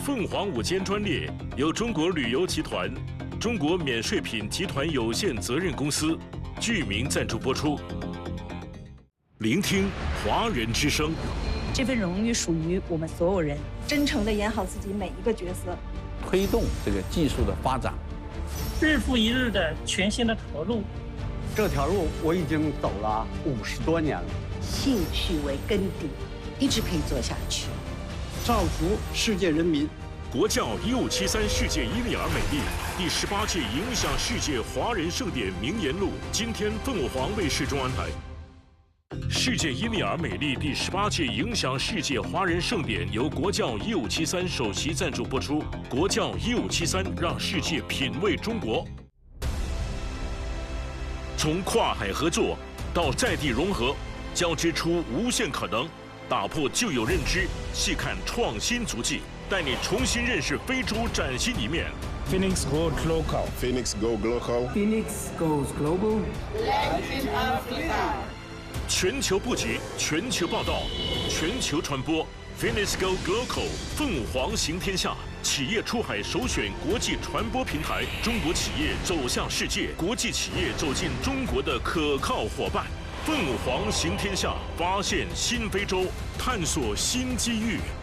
凤凰午间专列由中国旅游集团、中国免税品集团有限责任公司剧名赞助播出。聆听华人之声， 这份荣誉属于我们所有人。 真诚地演好自己每一个角色， 推动这个技术的发展， 日复一日的全新的投入。 这条路我已经走了50多年了， 兴趣为根底，一直可以做下去。 造福世界人民。 国教1573世界伊利尔美丽第18届影响世界华人盛典名言录，今天凤凰卫视中安排。世界伊利尔美丽第18届影响世界华人盛典由国教1573首席赞助播出。国教1573让世界品味中国。从跨海合作到在地融合，交织出无限可能。打破旧有认知，细看创新足迹，带你重新认识非洲崭新一面。 Phoenix Go Global. Phoenix Go Global. Phoenix goes global. Latin Africa. 全球布局，全球报道，全球传播。Phoenix Go Global， 凤凰行天下，企业出海首选国际传播平台，中国企业走向世界，国际企业走进中国的可靠伙伴。凤凰行天下，发现新非洲，探索新机遇。